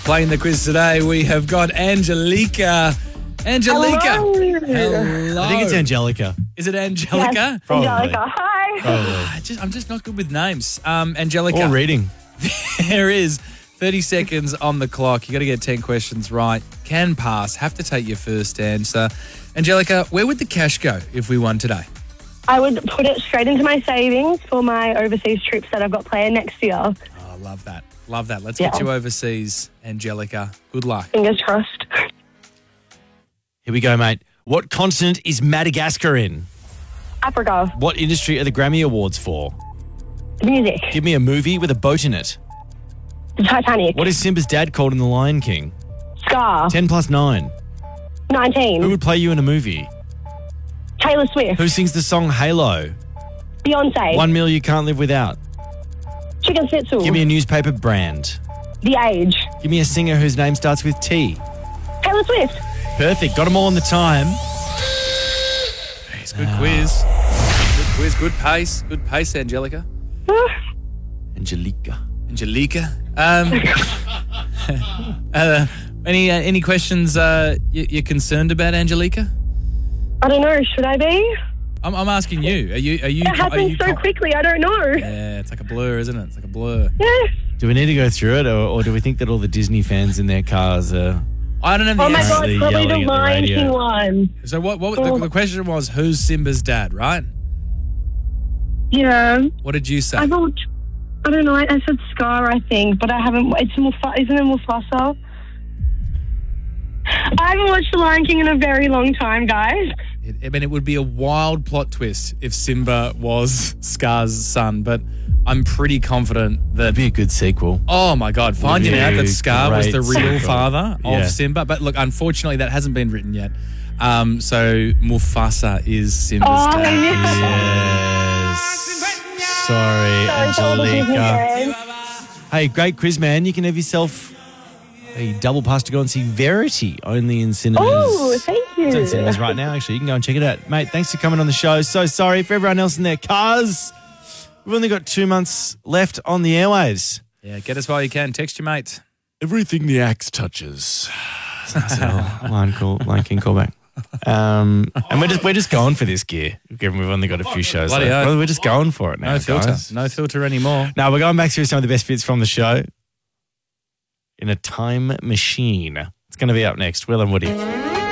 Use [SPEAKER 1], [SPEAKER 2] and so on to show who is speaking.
[SPEAKER 1] Playing the quiz today, we have got Angelica. Angelica. Hello.
[SPEAKER 2] I think it's Angelica.
[SPEAKER 1] Is it Angelica?
[SPEAKER 3] Yes.
[SPEAKER 2] Probably.
[SPEAKER 3] Angelica, hi.
[SPEAKER 2] Probably.
[SPEAKER 1] I'm just not good with names. Angelica.
[SPEAKER 2] Or reading.
[SPEAKER 1] There is 30 seconds on the clock. You got to get 10 questions right. Can pass. Have to take your first answer. Angelica, where would the cash go if we won today?
[SPEAKER 3] I would put it straight into my savings for my overseas trips that I've got planned next year.
[SPEAKER 1] Oh, love that. Love that. Let's get you overseas, Angelica. Good luck.
[SPEAKER 3] Fingers crossed.
[SPEAKER 2] Here we go, mate. What continent is Madagascar in?
[SPEAKER 3] Africa.
[SPEAKER 2] What industry are the Grammy Awards for?
[SPEAKER 3] Music.
[SPEAKER 2] Give me a movie with a boat in it.
[SPEAKER 3] The Titanic.
[SPEAKER 2] What is Simba's dad called in The Lion King?
[SPEAKER 3] Scar.
[SPEAKER 2] 10 plus 9.
[SPEAKER 3] 19.
[SPEAKER 2] Who would play you in a movie?
[SPEAKER 3] Taylor Swift.
[SPEAKER 2] Who sings the song Halo?
[SPEAKER 3] Beyonce.
[SPEAKER 2] 1 meal you can't live without.
[SPEAKER 3] Chicken Schnitzel.
[SPEAKER 2] Give me a newspaper brand.
[SPEAKER 3] The Age.
[SPEAKER 2] Give me a singer whose name starts with T.
[SPEAKER 3] Taylor Swift.
[SPEAKER 2] Perfect. Got them all on the time.
[SPEAKER 1] It's a good quiz. Good quiz, good pace. Good pace, Angelica.
[SPEAKER 2] Angelica.
[SPEAKER 1] Angelica. Any questions you're concerned about, Angelica?
[SPEAKER 3] I don't know. Should I be?
[SPEAKER 1] I'm asking you. Are you?
[SPEAKER 3] It happened so quickly. I don't know.
[SPEAKER 1] Yeah, it's like a blur, isn't it? It's like a blur.
[SPEAKER 3] Yes.
[SPEAKER 2] Do we need to go through it, or do we think that all the Disney fans in their cars are...
[SPEAKER 1] I don't know.
[SPEAKER 3] Oh my God,
[SPEAKER 2] Apparently
[SPEAKER 3] probably
[SPEAKER 2] yelling
[SPEAKER 3] the
[SPEAKER 2] at the
[SPEAKER 3] Lion
[SPEAKER 2] radio.
[SPEAKER 3] King one.
[SPEAKER 1] So what the question was, who's Simba's dad, right?
[SPEAKER 3] Yeah.
[SPEAKER 1] What did you say?
[SPEAKER 3] I don't know. I said Scar, I think, but I haven't. It's isn't it Mufasa? I haven't watched The Lion King in a very long time, guys.
[SPEAKER 1] It would be a wild plot twist if Simba was Scar's son, but I'm pretty confident that...
[SPEAKER 2] That'd be a good sequel.
[SPEAKER 1] Oh, my God. Finding out that Scar was the
[SPEAKER 2] Great
[SPEAKER 1] real
[SPEAKER 2] sequel.
[SPEAKER 1] father
[SPEAKER 2] Yeah.
[SPEAKER 1] of Simba. But look, unfortunately, that hasn't been written yet. So Mufasa is Simba's
[SPEAKER 3] Oh,
[SPEAKER 1] dad.
[SPEAKER 2] Yes. Sorry,
[SPEAKER 3] Sorry to all the Disney
[SPEAKER 2] Angelica.
[SPEAKER 3] fans.
[SPEAKER 2] Hey, great quiz, man. You can have yourself a double pass to go and see Verity, only in cinemas.
[SPEAKER 3] Oh, thank you.
[SPEAKER 2] It's in cinemas right now, actually. You can go and check it out. Mate, thanks for coming on the show. So sorry for everyone else in their cars. We've only got 2 months left on the airwaves.
[SPEAKER 1] Yeah, get us while you can. Text your mate.
[SPEAKER 2] Everything the axe touches. That's our Lion King callback. And we're just going for this gear. Given we've only got a few shows
[SPEAKER 1] Bloody
[SPEAKER 2] left.
[SPEAKER 1] oath.
[SPEAKER 2] Well, we're just going for it now.
[SPEAKER 1] No filter.
[SPEAKER 2] guys.
[SPEAKER 1] No filter anymore.
[SPEAKER 2] Now we're going back through some of the best bits from the show in a time machine. It's going to be up next. Will and Woody.